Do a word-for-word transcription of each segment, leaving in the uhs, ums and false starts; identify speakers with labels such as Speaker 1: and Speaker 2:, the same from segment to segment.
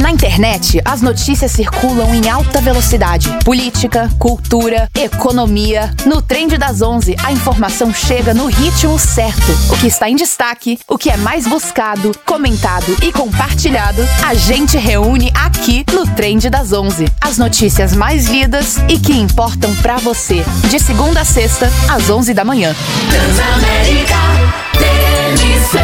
Speaker 1: Na internet, as notícias circulam em alta velocidade. Política, cultura, economia. No Trend das onze, a informação chega no ritmo certo. O que está em destaque, o que é mais buscado, comentado e compartilhado, a gente reúne aqui no Trend das onze. As notícias mais lidas e que importam pra você. De segunda a sexta, às onze da manhã.
Speaker 2: Transamérica T N C.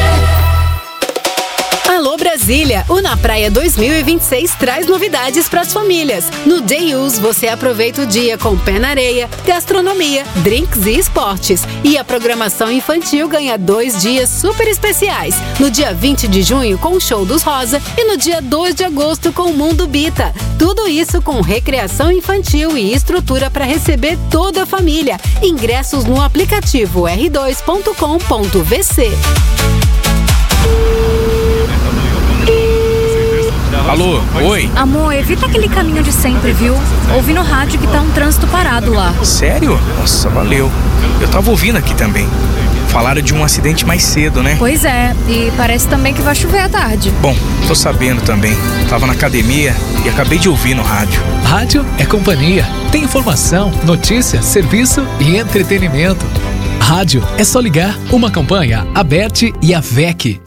Speaker 3: Alô Brasília, o Na Praia dois mil e vinte e seis traz novidades para as famílias. No Day Use você aproveita o dia com pé na areia, gastronomia, drinks e esportes. E a programação infantil ganha dois dias super especiais. No dia vinte de junho com o Show dos Rosa e no dia dois de agosto com o Mundo Bita. Tudo isso com recreação infantil e estrutura para receber toda a família. Ingressos no aplicativo r dois ponto com ponto v c.
Speaker 4: Alô, oi?
Speaker 5: Amor, evita aquele caminho de sempre, viu? Ouvi no rádio que tá um trânsito parado lá.
Speaker 4: Sério? Nossa, valeu. Eu tava ouvindo aqui também. Falaram de um acidente mais cedo, né?
Speaker 5: Pois é, e parece também que vai chover à tarde.
Speaker 4: Bom, tô sabendo também. Tava na academia e acabei de ouvir no rádio.
Speaker 6: Rádio é companhia. Tem informação, notícia, serviço e entretenimento. Rádio é só ligar. Uma campanha, a Bert e a V E C.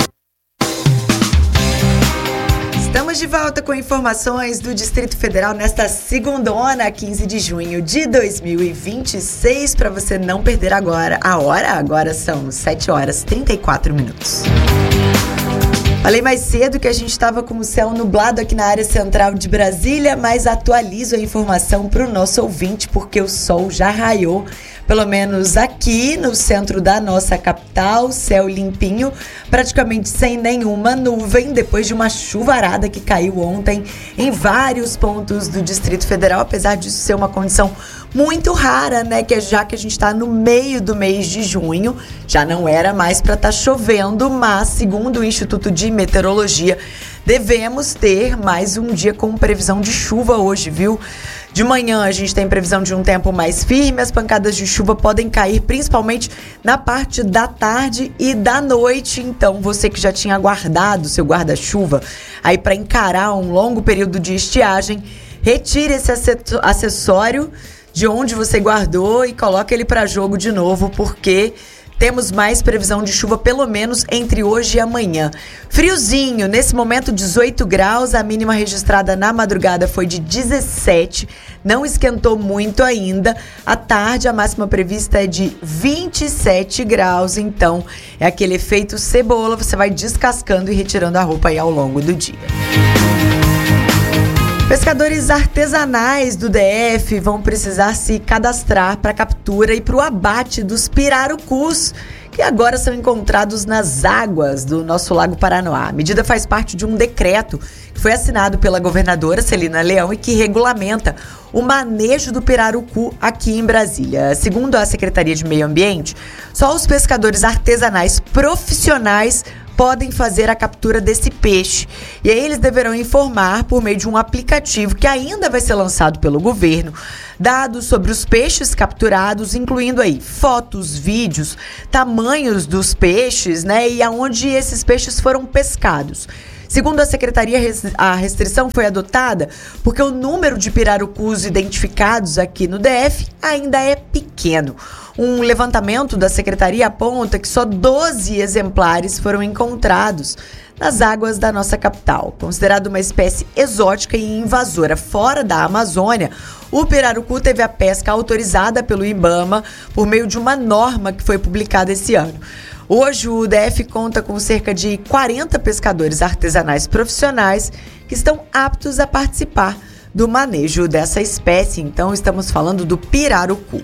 Speaker 7: Estamos de volta com informações do Distrito Federal nesta segundona, quinze de junho de dois mil e vinte e seis, para você não perder agora a hora. Agora são sete horas e trinta e quatro minutos. Falei mais cedo que a gente estava com o céu nublado aqui na área central de Brasília, mas atualizo a informação para o nosso ouvinte, porque o sol já raiou, pelo menos aqui no centro da nossa capital, céu limpinho, praticamente sem nenhuma nuvem, depois de uma chuvarada que caiu ontem em vários pontos do Distrito Federal, apesar disso ser uma condição muito rara, né? Que já que a gente está no meio do mês de junho, já não era mais para estar tá chovendo, mas segundo o Instituto de Meteorologia, devemos ter mais um dia com previsão de chuva hoje, viu? De manhã a gente tem previsão de um tempo mais firme, as pancadas de chuva podem cair principalmente na parte da tarde e da noite. Então, você que já tinha guardado seu guarda-chuva aí para encarar um longo período de estiagem, retire esse acessório de onde você guardou e coloque ele para jogo de novo, porque temos mais previsão de chuva pelo menos entre hoje e amanhã. Friozinho, nesse momento dezoito graus, a mínima registrada na madrugada foi de dezessete, não esquentou muito ainda. À tarde a máxima prevista é de vinte e sete graus, então é aquele efeito cebola, você vai descascando e retirando a roupa aí ao longo do dia. Pescadores artesanais do D F vão precisar se cadastrar para a captura e para o abate dos pirarucus, que agora são encontrados nas águas do nosso Lago Paranoá. A medida faz parte de um decreto que foi assinado pela governadora Celina Leão e que regulamenta o manejo do pirarucu aqui em Brasília. Segundo a Secretaria de Meio Ambiente, só os pescadores artesanais profissionais podem fazer a captura desse peixe. E aí eles deverão informar por meio de um aplicativo que ainda vai ser lançado pelo governo, dados sobre os peixes capturados, incluindo aí fotos, vídeos, tamanhos dos peixes, né, e aonde esses peixes foram pescados. Segundo a Secretaria, a restrição foi adotada porque o número de pirarucus identificados aqui no D F ainda é pequeno. Um levantamento da Secretaria aponta que só doze exemplares foram encontrados nas águas da nossa capital. Considerado uma espécie exótica e invasora fora da Amazônia, o pirarucu teve a pesca autorizada pelo IBAMA por meio de uma norma que foi publicada esse ano. Hoje o D F conta com cerca de quarenta pescadores artesanais profissionais que estão aptos a participar do manejo dessa espécie. Então estamos falando do pirarucu.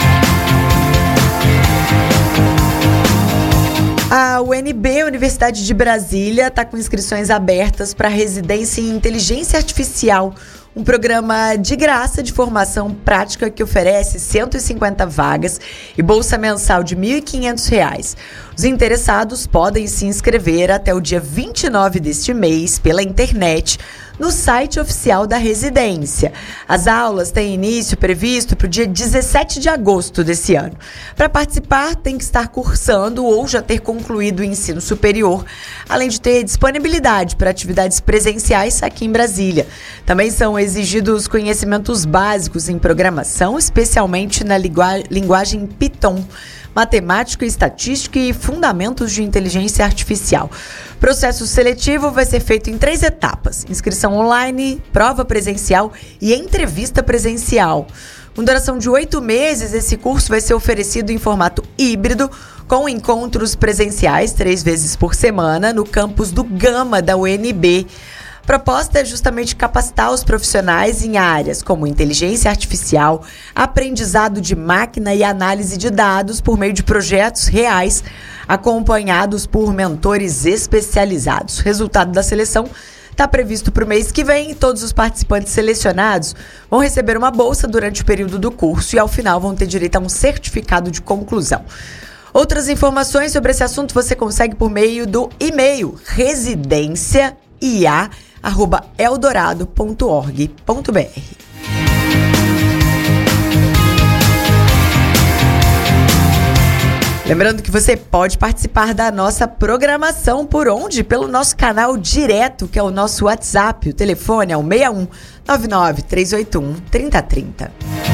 Speaker 7: A U N B, Universidade de Brasília, está com inscrições abertas para residência em inteligência artificial. um programa de graça de formação prática que oferece cento e cinquenta vagas e bolsa mensal de mil e quinhentos reais. Os interessados podem se inscrever até o dia vinte e nove deste mês pela internet no site oficial da residência. As aulas têm início previsto para o dia dezessete de agosto desse ano. Para participar, tem que estar cursando ou já ter concluído o ensino superior, além de ter disponibilidade para atividades presenciais aqui em Brasília. Também são exigidos conhecimentos básicos em programação, especialmente na lingu- linguagem Python, matemática, estatística e fundamentos de inteligência artificial. O processo seletivo vai ser feito em três etapas: inscrição online, prova presencial e entrevista presencial. Com duração de oito meses, esse curso vai ser oferecido em formato híbrido, com encontros presenciais três vezes por semana no campus do Gama da U N B. A proposta é justamente capacitar os profissionais em áreas como inteligência artificial, aprendizado de máquina e análise de dados por meio de projetos reais, acompanhados por mentores especializados. O resultado da seleção está previsto para o mês que vem e todos os participantes selecionados vão receber uma bolsa durante o período do curso e, ao final, vão ter direito a um certificado de conclusão. Outras informações sobre esse assunto você consegue por meio do e-mail residência i a arroba eldorado ponto org ponto b r. Lembrando que você pode participar da nossa programação por onde? Pelo nosso canal direto, que é o nosso WhatsApp. O telefone é o seis um nove nove três oito um três zero três zero.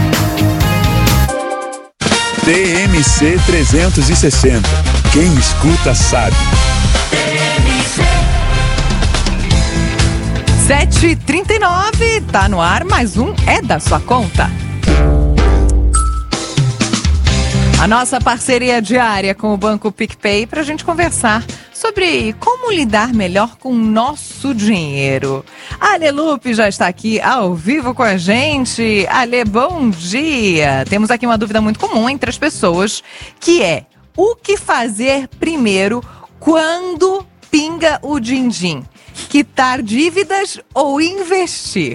Speaker 8: T M C trezentos e sessenta. Quem escuta sabe.
Speaker 9: sete e trinta e nove, tá no ar, mais um É da Sua Conta. A nossa parceria diária com o Banco PicPay para a gente conversar sobre como lidar melhor com o nosso dinheiro. A Ale Lupe já está aqui ao vivo com a gente. Ale, bom dia! Temos aqui uma dúvida muito comum entre as pessoas, que é: o que fazer primeiro quando pinga o din-din? Quitar dívidas ou investir?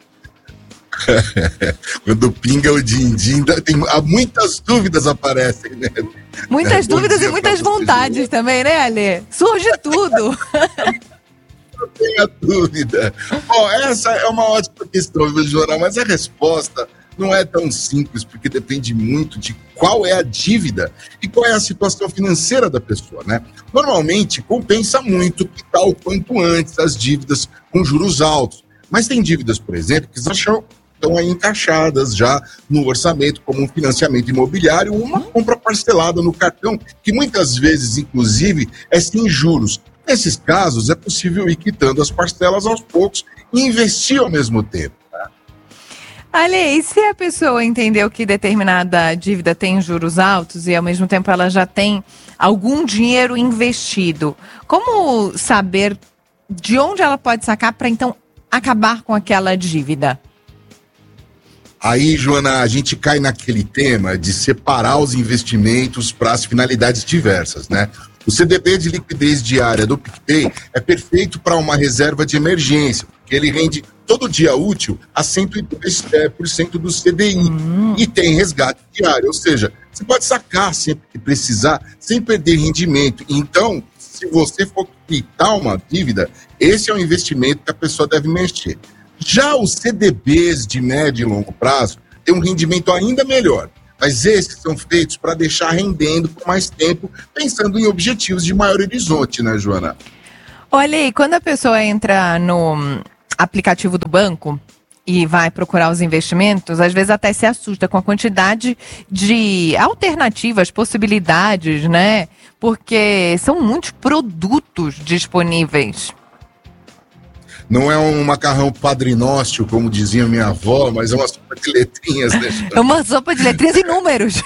Speaker 10: Quando pinga o din-din, tem, muitas dúvidas aparecem, né?
Speaker 9: Muitas
Speaker 10: é,
Speaker 9: dúvidas e muitas vontades você. Também, né, Ale? Surge tudo.
Speaker 10: Não tenha dúvida. Bom, essa é uma ótima questão, viu, Joana? Mas a resposta não é tão simples, porque depende muito de qual é a dívida e qual é a situação financeira da pessoa, né? Normalmente, compensa muito quitar o quanto antes as dívidas com juros altos. Mas tem dívidas, por exemplo, que estão aí encaixadas já no orçamento, como um financiamento imobiliário ou uma compra parcelada no cartão, que muitas vezes, inclusive, é sem juros. Nesses casos, é possível ir quitando as parcelas aos poucos e investir ao mesmo tempo.
Speaker 9: Ale, e se a pessoa entendeu que determinada dívida tem juros altos e ao mesmo tempo ela já tem algum dinheiro investido, como saber de onde ela pode sacar para então acabar com aquela dívida?
Speaker 10: Aí, Joana, a gente cai naquele tema de separar os investimentos para as finalidades diversas, né? O C D B de liquidez diária do PicPay é perfeito para uma reserva de emergência, porque ele rende todo dia útil a cento e dois por cento do C D I hum. e tem resgate diário, ou seja, você pode sacar sempre que precisar, sem perder rendimento. Então, se você for quitar uma dívida, esse é um investimento que a pessoa deve mexer. Já os C D Bs de médio e longo prazo têm um rendimento ainda melhor, mas esses são feitos para deixar rendendo por mais tempo, pensando em objetivos de maior horizonte, né, Joana?
Speaker 9: Olha aí, quando a pessoa entra no aplicativo do banco e vai procurar os investimentos, às vezes até se assusta com a quantidade de alternativas, possibilidades, né? Porque são muitos produtos disponíveis.
Speaker 10: Não é um macarrão padrinóstio, como dizia minha avó, mas é uma sopa de letrinhas, né?
Speaker 9: É uma sopa de letrinhas e números.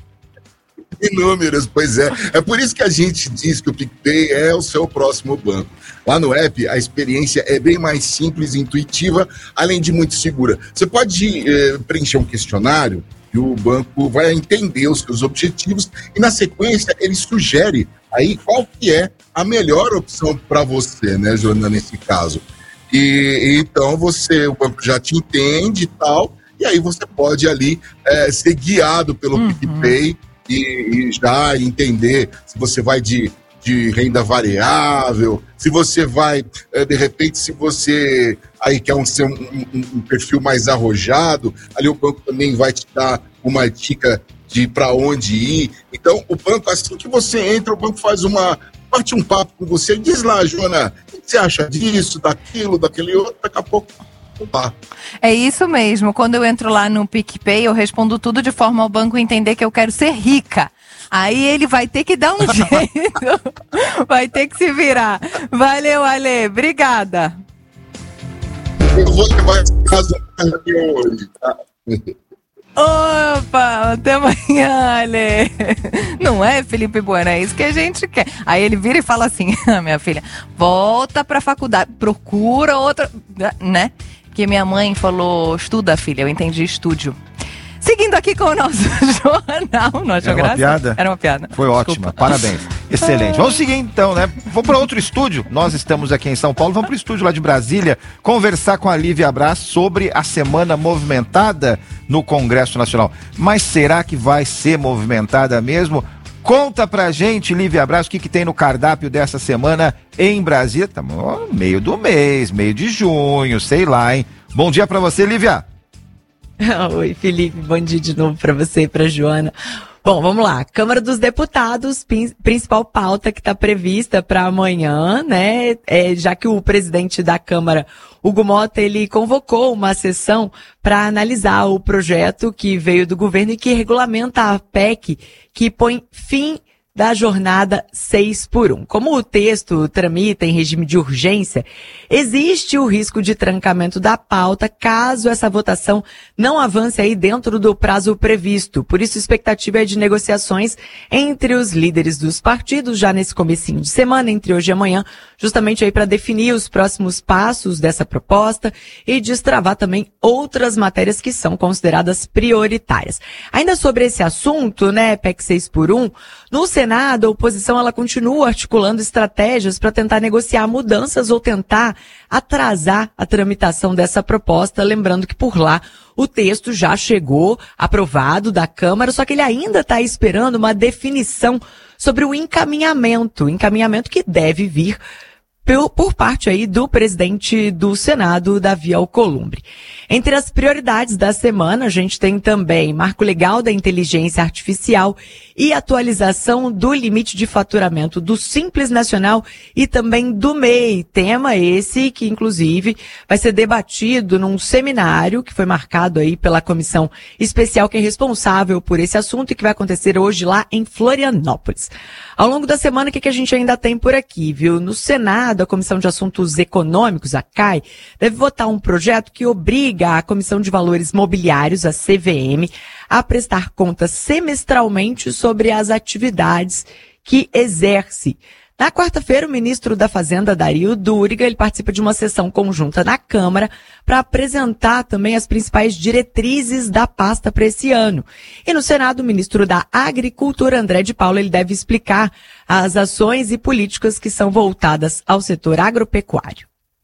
Speaker 10: E números, pois é. É por isso que a gente diz que o PicPay é o seu próximo banco. Lá no app, a experiência é bem mais simples e intuitiva, além de muito segura. Você pode eh, preencher um questionário e o banco vai entender os seus objetivos e, na sequência, ele sugere aí qual que é a melhor opção para você, né, Joana, nesse caso. E, e então você, o banco já te entende e tal, e aí você pode ali é, ser guiado pelo uhum. PicPay e, e já entender se você vai de, de renda variável, se você vai, é, de repente, se você aí quer um, ser um, um, um perfil mais arrojado, ali o banco também vai te dar uma dica de para onde ir. Então, o banco, assim que você entra, o banco faz uma, bate um papo com você e diz lá, Joana, o que você acha disso, daquilo, daquele outro, daqui a pouco. Opa.
Speaker 9: É isso mesmo, quando eu entro lá no PicPay, eu respondo tudo de forma ao banco entender que eu quero ser rica. Aí ele vai ter que dar um jeito, vai ter que se virar. Valeu, Ale, obrigada.
Speaker 10: Eu vou levar esse caso hoje, tá?
Speaker 9: Opa, até amanhã, Ale. Não é, Felipe Bueno? É isso que a gente quer. Aí ele vira e fala assim, minha filha, volta pra faculdade, procura outra, né? Porque minha mãe falou, estuda, filha, eu entendi estúdio. Seguindo aqui com o nosso jornal. Não achou
Speaker 11: Era uma
Speaker 9: graça?
Speaker 11: piada?
Speaker 9: Era uma piada.
Speaker 11: Foi ótima, parabéns. Excelente. Vamos seguir então, né? Vamos para outro estúdio. Nós estamos aqui em São Paulo, vamos para o estúdio lá de Brasília conversar com a Lívia Braz sobre a semana movimentada no Congresso Nacional. Mas será que vai ser movimentada mesmo? Conta pra gente, Lívia Braz, o que, que tem no cardápio dessa semana em Brasília. Estamos no meio do mês, meio de junho, sei lá, hein? Bom dia pra você, Lívia.
Speaker 12: Oi, Felipe, bom dia de novo para você e para Joana. Bom, vamos lá. Câmara dos Deputados, principal pauta que está prevista para amanhã, né? É, já que o presidente da Câmara, Hugo Mota, ele convocou uma sessão para analisar o projeto que veio do governo e que regulamenta a P E C, que põe fim da jornada seis por um. Como o texto tramita em regime de urgência, existe o risco de trancamento da pauta caso essa votação não avance aí dentro do prazo previsto. Por isso, a expectativa é de negociações entre os líderes dos partidos já nesse comecinho de semana, entre hoje e amanhã, justamente aí para definir os próximos passos dessa proposta e destravar também outras matérias que são consideradas prioritárias. Ainda sobre esse assunto, né, P E C seis por um, no Senado, a oposição ela continua articulando estratégias para tentar negociar mudanças ou tentar atrasar a tramitação dessa proposta, lembrando que por lá o texto já chegou aprovado da Câmara, só que ele ainda está esperando uma definição sobre o encaminhamento, encaminhamento que deve vir por parte aí do presidente do Senado, Davi Alcolumbre. Entre as prioridades da semana, a gente tem também marco legal da inteligência artificial e atualização do limite de faturamento do Simples Nacional e também do M E I. Tema esse que, inclusive, vai ser debatido num seminário que foi marcado aí pela comissão especial que é responsável por esse assunto e que vai acontecer hoje lá em Florianópolis. Ao longo da semana, o que, que a gente ainda tem por aqui, viu? No Senado, a Comissão de Assuntos Econômicos, a C A I, deve votar um projeto que obriga a Comissão de Valores Mobiliários, a C V M, a prestar contas semestralmente sobre as atividades que exerce. Na quarta-feira, o ministro da Fazenda, Dario Duriga, ele participa de uma sessão conjunta na Câmara para apresentar também as principais diretrizes da pasta para esse ano. E no Senado, o ministro da Agricultura, André de Paula, ele deve explicar as ações e políticas que são voltadas ao setor agropecuário.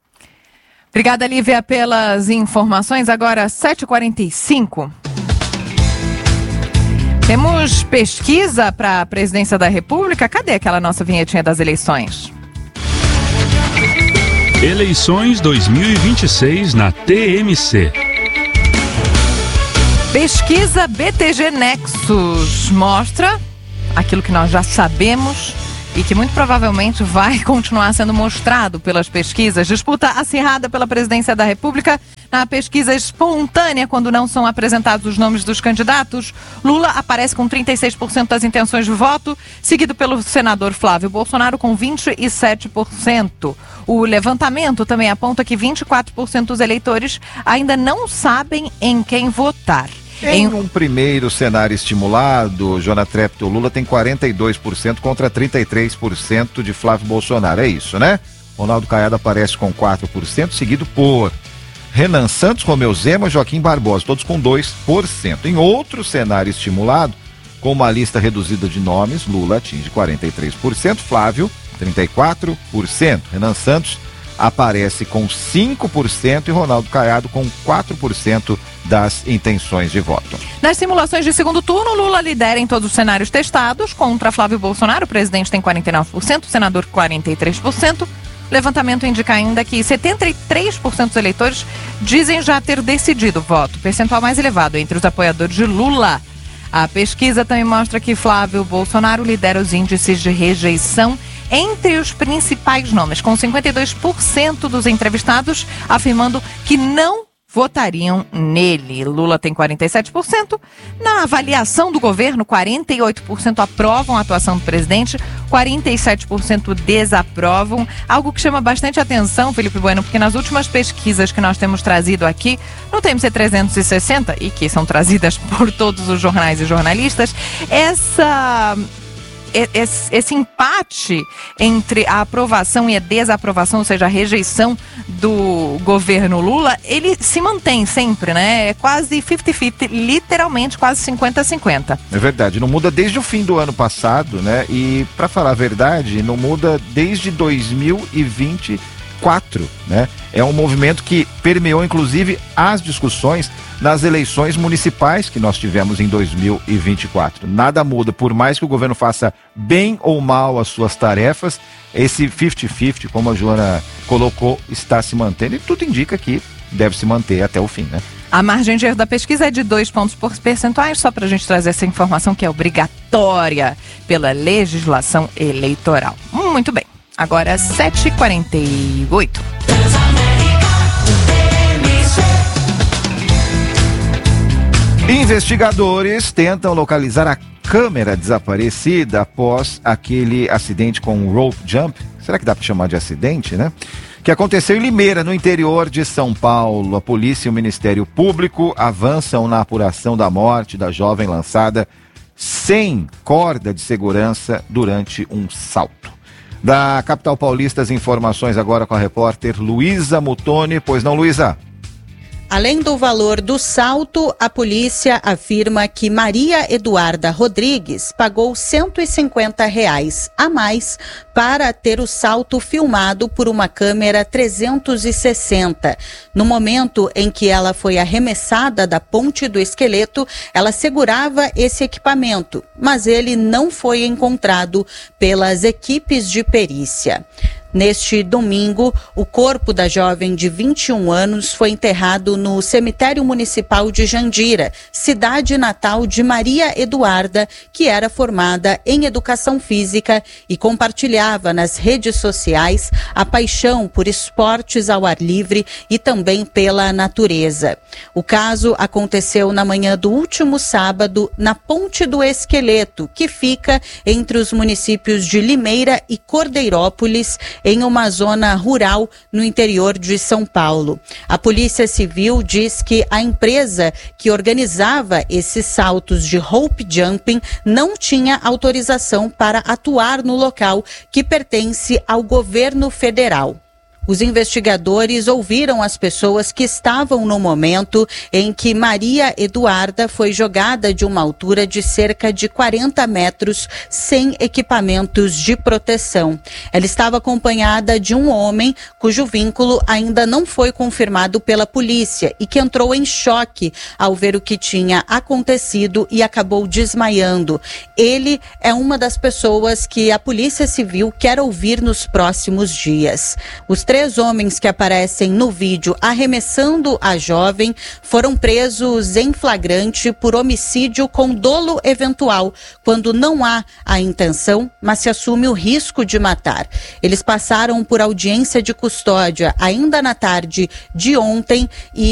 Speaker 9: Obrigada, Lívia, pelas informações. Agora, sete e quarenta e cinco. Temos pesquisa para a presidência da República? Cadê aquela nossa vinhetinha das eleições?
Speaker 13: Eleições dois mil e vinte e seis na T M C.
Speaker 9: Pesquisa B T G Nexus mostra aquilo que nós já sabemos e que muito provavelmente vai continuar sendo mostrado pelas pesquisas. Disputa acirrada pela presidência da República. Na pesquisa espontânea, quando não são apresentados os nomes dos candidatos, Lula aparece com trinta e seis por cento das intenções de voto, seguido pelo senador Flávio Bolsonaro com vinte e sete por cento. O levantamento também aponta que vinte e quatro por cento dos eleitores ainda não sabem em quem votar.
Speaker 11: Em um primeiro cenário estimulado, Joana Trepto, Lula tem quarenta e dois por cento contra trinta e três por cento de Flávio Bolsonaro. É isso, né? Ronaldo Caiado aparece com quatro por cento, seguido por Renan Santos, Romeu Zema, Joaquim Barbosa, todos com dois por cento. Em outro cenário estimulado, com uma lista reduzida de nomes, Lula atinge quarenta e três por cento, Flávio trinta e quatro por cento, Renan Santos aparece com cinco por cento e Ronaldo Caiado com quatro por cento das intenções de voto.
Speaker 9: Nas simulações de segundo turno, Lula lidera em todos os cenários testados. Contra Flávio Bolsonaro, o presidente tem quarenta e nove por cento, o senador quarenta e três por cento. Levantamento indica ainda que setenta e três por cento dos eleitores dizem já ter decidido o voto, percentual mais elevado entre os apoiadores de Lula. A pesquisa também mostra que Flávio Bolsonaro lidera os índices de rejeição entre os principais nomes, com cinquenta e dois por cento dos entrevistados afirmando que não votariam nele. Lula tem quarenta e sete por cento. Na avaliação do governo, quarenta e oito por cento aprovam a atuação do presidente, quarenta e sete por cento desaprovam. Algo que chama bastante atenção, Felipe Bueno, porque nas últimas pesquisas que nós temos trazido aqui, no T M C trezentos e sessenta, e que são trazidas por todos os jornais e jornalistas, essa... Esse, esse empate entre a aprovação e a desaprovação, ou seja, a rejeição do governo Lula, ele se mantém sempre, né? É quase cinquenta cinquenta, literalmente quase cinquenta a cinquenta.
Speaker 11: É verdade, não muda desde o fim do ano passado, né? E, para falar a verdade, não muda desde dois mil e vinte e quatro, né? É um movimento que permeou, inclusive, as discussões nas eleições municipais que nós tivemos em dois mil e vinte e quatro. Nada muda, por mais que o governo faça bem ou mal as suas tarefas, esse cinquenta cinquenta, como a Joana colocou, está se mantendo e tudo indica que deve se manter até o fim, né?
Speaker 9: A margem de erro da pesquisa é de dois pontos percentuais, só para a gente trazer essa informação que é obrigatória pela legislação eleitoral. Muito bem, agora sete e quarenta e oito.
Speaker 11: Investigadores tentam localizar a câmera desaparecida após aquele acidente com o rope jump. Será que dá para chamar de acidente, né? Que aconteceu em Limeira, no interior de São Paulo. A polícia e o Ministério Público avançam na apuração da morte da jovem lançada sem corda de segurança durante um salto. Da capital paulista, as informações agora com a repórter Luísa Mutoni. Pois não, Luísa?
Speaker 14: Além do valor do salto, a polícia afirma que Maria Eduarda Rodrigues pagou cento e cinquenta reais a mais para ter o salto filmado por uma câmera trezentos e sessenta. No momento em que ela foi arremessada da ponte do esqueleto, ela segurava esse equipamento, mas ele não foi encontrado pelas equipes de perícia. Neste domingo, o corpo da jovem de vinte e um anos foi enterrado no cemitério municipal de Jandira, cidade natal de Maria Eduarda, que era formada em educação física e compartilhava nas redes sociais a paixão por esportes ao ar livre e também pela natureza. O caso aconteceu na manhã do último sábado na Ponte do Esqueleto, que fica entre os municípios de Limeira e Cordeirópolis, em uma zona rural no interior de São Paulo. A Polícia Civil diz que a empresa que organizava esses saltos de rope jumping não tinha autorização para atuar no local, que pertence ao governo federal. Os investigadores ouviram as pessoas que estavam no momento em que Maria Eduarda foi jogada de uma altura de cerca de quarenta metros sem equipamentos de proteção. Ela estava acompanhada de um homem cujo vínculo ainda não foi confirmado pela polícia e que entrou em choque ao ver o que tinha acontecido e acabou desmaiando. Ele é uma das pessoas que a Polícia Civil quer ouvir nos próximos dias. Os três homens que aparecem no vídeo arremessando a jovem foram presos em flagrante por homicídio com dolo eventual, quando não há a intenção, mas se assume o risco de matar. Eles passaram por audiência de custódia ainda na tarde de ontem e